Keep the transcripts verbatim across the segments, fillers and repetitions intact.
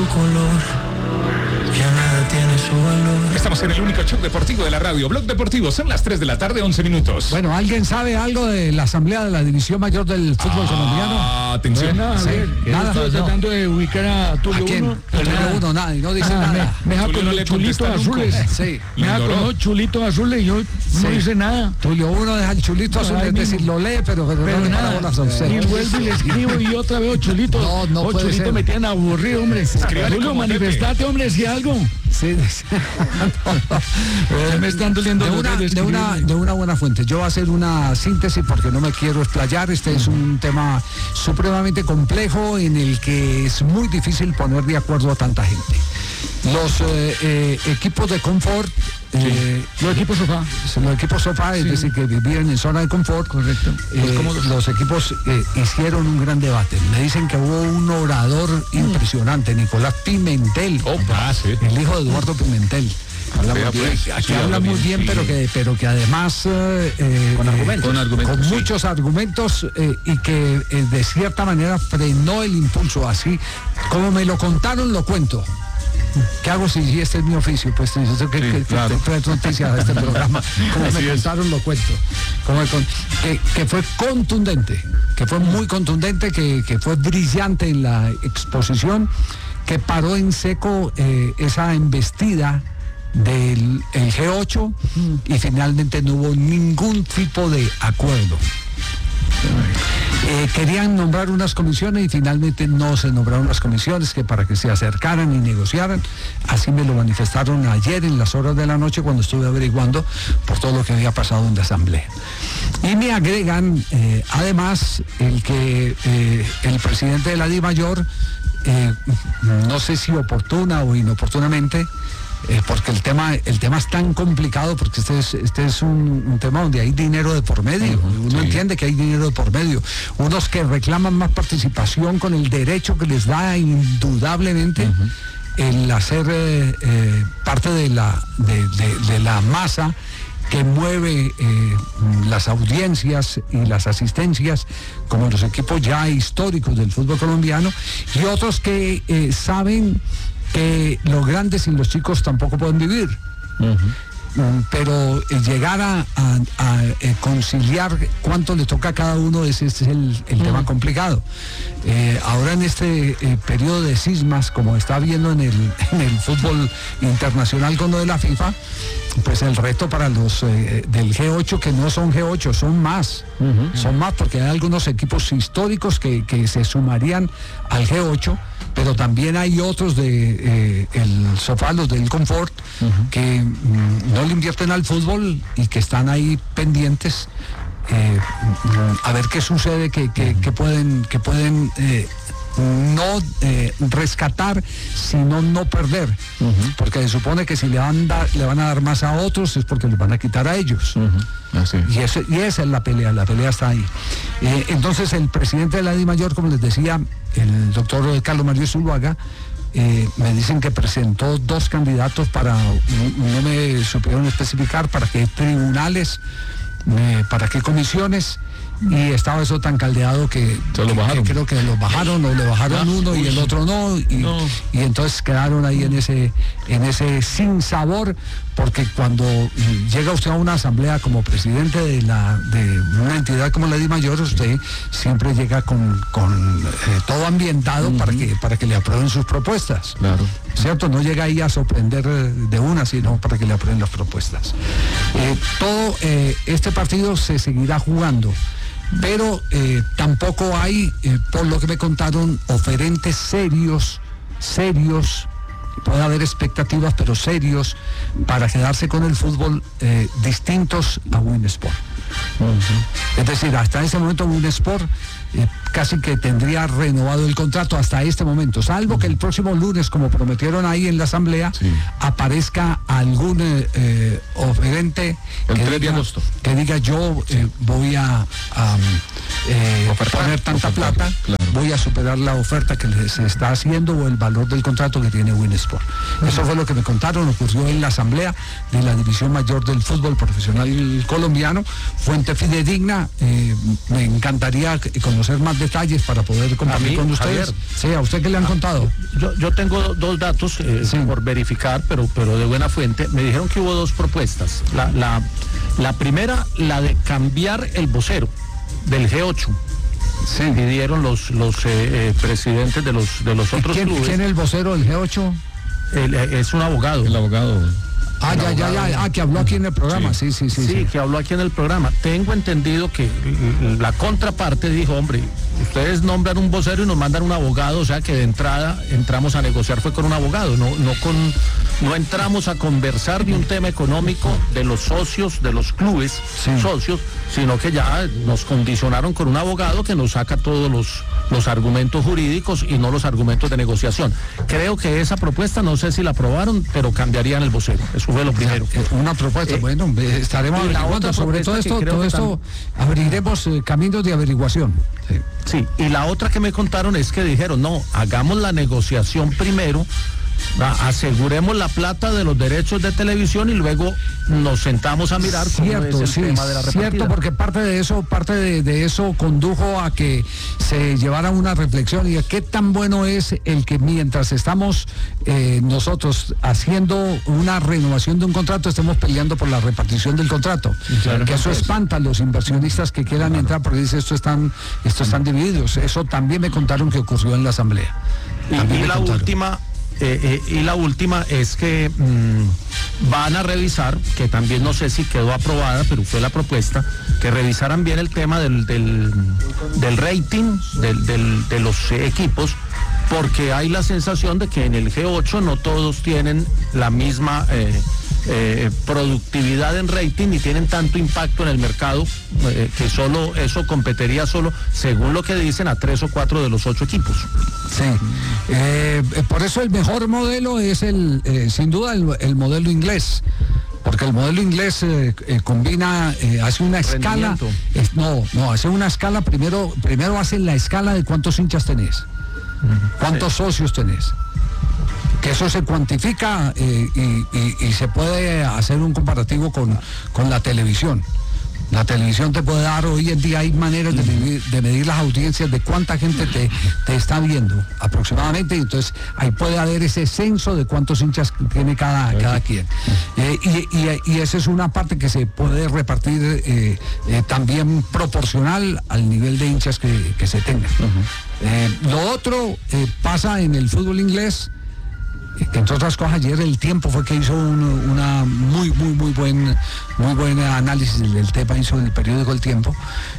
su color, ya nada tiene su valor. Estamos en el único show deportivo de la radio, Blog Deportivo, son las tres de la tarde, once minutos. Bueno, ¿alguien sabe algo de la asamblea de la división mayor del fútbol ah, colombiano? Atención. Bueno, Sí, nada, nada, estoy no. tratando de ubicar a Tulio ¿A quién? uno. Tulio uno, nada, y no dice Ah, nada. Me, me deja Tulio con no los le chulitos contesta nunca. azules. Sí. Me deja con ignoró. los chulitos azules y yo Sí. no dice nada. Tulio uno deja el chulito azul, Ahí es decir, mismo. lo lee, pero, pero, Pero no le para nada, bolas a usted. y vuelvo y le escribo y otra vez, oh, chulito. No, no oh, puede chulito ser. me tienen aburrido, hombre. Escríbale Tulio, como Pepe. manifestate, hombre, si algo. Sí, sí. Ya me están doliendo de los una, dedos de, una, escribirle. de una buena fuente. Yo voy a hacer una síntesis porque no me quiero explayar. Este es un tema supremamente complejo en el que es muy difícil poner de acuerdo a tanta gente. Los eh, eh, equipos de confort, eh, Los equipos sofá. los equipos sofá, es Sí. decir, que vivían en zona de confort. Correcto. Eh, Los cómodos. los equipos eh, hicieron un gran debate. Me dicen que hubo un orador impresionante, Nicolás Pimentel, Opa, sí. el hijo de Eduardo Pimentel. Habla muy Vea, bien, pues, aquí sí, habla habla muy bien, bien, sí. pero que pero que además eh, eh, Con argumentos. eh, Con argumentos, con sí. muchos argumentos eh, y que eh, de cierta manera frenó el impulso. Así como me lo contaron, lo cuento. ¿Qué hago si, si este es mi oficio? Pues yo sé que, Sí, que, que claro. te trae noticias de este programa. Como Así me es. contaron, lo cuento. Como me con- que, que fue contundente, que fue muy contundente, que, que fue brillante en la exposición, que paró en seco eh, esa embestida del el G ocho y finalmente no hubo ningún tipo de acuerdo. Eh, querían nombrar unas comisiones y finalmente no se nombraron las comisiones que para que se acercaran y negociaran. Así me lo manifestaron ayer en las horas de la noche cuando estuve averiguando por todo lo que había pasado en la asamblea. Y me agregan eh, además el que eh, el presidente de la DIMAYOR, eh, no sé si oportuna o inoportunamente, Eh, porque el tema el tema es tan complicado, porque este es este es un, un tema donde hay dinero de por medio. Uh-huh, Uno sí. entiende que hay dinero de por medio. Unos que reclaman más participación con el derecho que les da indudablemente Uh-huh. el hacer eh, eh, parte de la de, de- de la masa que mueve eh, las audiencias y las asistencias, como los equipos ya históricos del fútbol colombiano, y otros que eh, saben que los grandes y los chicos tampoco pueden vivir. Mm, Pero eh, llegar a, a- a, eh, conciliar cuánto le toca a cada uno, ese es el, el tema complicado. Eh, ahora en este eh, periodo de cismas, como está habiendo en el, en el fútbol internacional con lo de la FIFA, pues el reto para los eh, del G ocho, que no son G ocho, son más, son más, porque hay algunos equipos históricos que, que se sumarían al G ocho, pero también hay otros de eh, el sofá, los del confort, que mm, no le invierten al fútbol y que están ahí pendientes eh, mm, a ver qué sucede, que, que, que pueden, que pueden eh, no eh, rescatar, sino no perder, porque se supone que si le van, da- le van a dar más a otros es porque les van a quitar a ellos. Así. Y, ese- y esa es la pelea, la pelea está ahí. Eh, entonces el presidente de la DIMAYOR, como les decía, el doctor Carlos Mario Zuluaga, eh, me dicen que presentó dos candidatos para, no, no me supieron especificar para qué tribunales, eh, para qué comisiones, y estaba eso tan caldeado que, Se lo que- bajaron. que creo que los bajaron o le bajaron Ah, uno y uy. el otro no, y, No. y entonces quedaron ahí en ese, en ese sin sabor, porque cuando mm, llega usted a una asamblea como presidente de la de una entidad como la DIMAYOR, usted siempre llega con, con eh, todo ambientado para que para que le aprueben sus propuestas. Claro. ¿Cierto? No llega ahí a sorprender eh, de una, sino para que le aprueben las propuestas. Eh, todo eh, este partido se seguirá jugando, pero eh, tampoco hay, eh, por lo que me contaron, oferentes serios, serios, puede haber expectativas, pero serios, para quedarse con el fútbol eh, distintos a Winsport. Es decir, hasta ese momento Winsport eh, casi que tendría renovado el contrato hasta este momento, salvo que el próximo lunes, como prometieron ahí en la asamblea, Sí. aparezca algún eh, eh, oferente El que tres de diga, agosto. que diga yo eh, voy a, a, eh, Ofertar, poner tanta ofertar, plata, claro. voy a superar la oferta que les está haciendo o el valor del contrato que tiene Winsport. Eso fue lo que me contaron, ocurrió en la asamblea de la División Mayor del Fútbol Profesional Colombiano, fuente fidedigna. Eh, me encantaría conocer más detalles para poder compartir mí, con ustedes. Javier, Sí, ¿a usted qué le han contado? Yo, yo tengo dos datos eh, Sí. por verificar, pero, pero de buena fuente. Me dijeron que hubo dos propuestas. La, la, la primera, la de cambiar el vocero del G ocho. Sí. Pidieron los, los eh, eh, presidentes de los, de los otros ¿Quién, clubes. ¿Quién es el vocero del G ocho? El, eh, es un abogado. El abogado. Ah, ya, ya, ya, ah, que habló aquí en el programa, sí, sí, sí. Sí, sí. que habló aquí en el programa. Tengo entendido que l- la contraparte dijo, hombre, ustedes nombran un vocero y nos mandan un abogado, o sea que de entrada entramos a negociar fue con un abogado, no, no con, no entramos a conversar de un tema económico de los socios, de los clubes Sí. socios, sino que ya nos condicionaron con un abogado que nos saca todos los, los argumentos jurídicos y no los argumentos de negociación. Creo que esa propuesta, no sé si la aprobaron, pero cambiarían el vocero. Eso fue lo primero. Eh, Una propuesta, Eh, bueno, eh, estaremos y la averiguando otra sobre todo propuesta esto, que creo todo que esto, abriremos eh, caminos de averiguación. Sí. Sí, y la otra que me contaron es que dijeron, no, hagamos la negociación primero, va, aseguremos la plata de los derechos de televisión y luego nos sentamos a mirar cómo Cierto, es el sí, tema de la repartida. cierto, porque parte de eso, parte de, de eso condujo a que se llevara una reflexión y a qué tan bueno es el que mientras estamos eh, nosotros haciendo una renovación de un contrato, estemos peleando por la repartición del contrato. Claro. Que eso espanta a los inversionistas que quieran entrar porque dice esto están, esto están divididos. Eso también me contaron que ocurrió en la asamblea. Y, También y me la contaron. última, eh, eh, y la última es que mm, van a revisar, que también no sé si quedó aprobada, pero fue la propuesta, que revisaran bien el tema del, del, del rating del, del, de los eh, equipos, porque hay la sensación de que en el G ocho no todos tienen la misma eh, eh, productividad en rating ni tienen tanto impacto en el mercado, eh, que solo eso competiría solo, según lo que dicen, a tres o cuatro de los ocho equipos. Sí, eh, eh, por eso el mejor modelo es el, eh, sin duda, el, el modelo inglés. Porque el modelo inglés eh, eh, combina, eh, hace una escala, Rendimiento. es- no, no, hace una escala, primero, primero hace la escala de cuántos hinchas tenés, cuántos socios tenés. Que eso se cuantifica eh, y, y- y se puede hacer un comparativo con, con la televisión. La televisión te puede dar, hoy en día hay maneras de medir, de medir las audiencias, de cuánta gente te, te está viendo aproximadamente, y entonces ahí puede haber ese censo de cuántos hinchas tiene cada, cada quien. Eh, y, y- y esa es una parte que se puede repartir eh, eh, también proporcional al nivel de hinchas que, que se tenga. Eh, lo otro eh, pasa en el fútbol inglés, que entre otras cosas ayer El Tiempo fue que hizo un, una muy muy muy buen muy buen análisis del tema, hizo el periódico El Tiempo,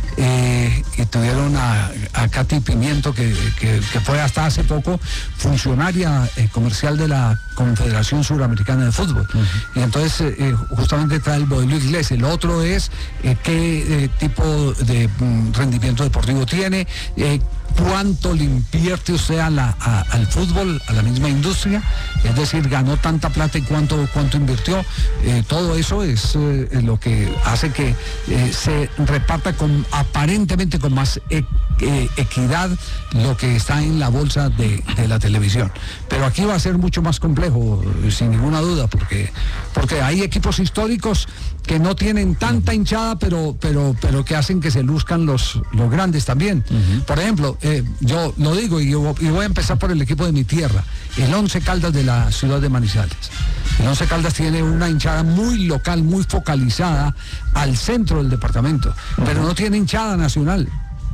eh, y tuvieron a, a Katy Pimiento que, que, que fue hasta hace poco funcionaria eh, comercial de la Confederación Suramericana de Fútbol. Y entonces eh, eh, justamente trae el modelo inglés. El otro es eh, qué eh, tipo de mm, rendimiento deportivo tiene, eh, cuánto le invierte usted a la, a- al fútbol, a la misma industria, es decir, ganó tanta plata y cuánto, cuánto invirtió. Eh, todo eso es eh, lo que hace que eh, se reparta con aparentemente con más e- eh, equidad lo que está en la bolsa de, de la televisión. Pero aquí va a ser mucho más complejo, eh, sin ninguna duda, porque, porque hay equipos históricos que no tienen tanta hinchada, pero, pero, pero que hacen que se luzcan los, los grandes también. Por ejemplo, eh, yo lo digo y, yo- y voy a empezar por el equipo de mi tierra, el Once Caldas de la ciudad de Manizales. El Once Caldas tiene una hinchada muy local, muy focalizada al centro del departamento, pero no tiene hinchada nacional.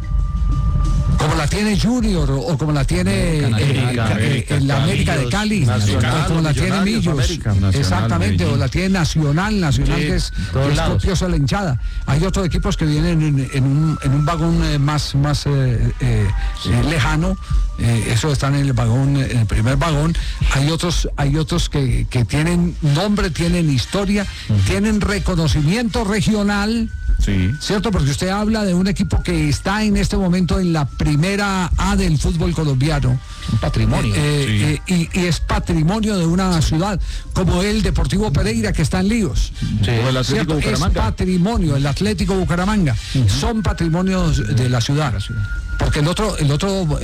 Como la tiene Junior o, o como la tiene América, eh, América, eh, eh, la América de Cali, Nacional, o como la tiene Millonarios, Millos, América. Nacional, exactamente, Medellín. o la tiene Nacional, Nacional Sí, que es, todos que es lados. copiosa la hinchada. Hay otros equipos que vienen en, en un, en un vagón eh, más, más eh, eh, eh, lejano, eh, esos están en el vagón, en el primer vagón. Hay otros, hay otros que, que tienen nombre, tienen historia, tienen reconocimiento regional. Sí. ¿Cierto? Porque usted habla de un equipo que está en este momento en la primera A del fútbol colombiano. Un patrimonio. Eh, Sí. eh, y, y es patrimonio de una ciudad, como el Deportivo Pereira, que está en Líos. Sí. O el Atlético ¿Cierto? Es Bucaramanga. patrimonio, el Atlético Bucaramanga. Son patrimonios de la ciudad. Porque el otro, el otro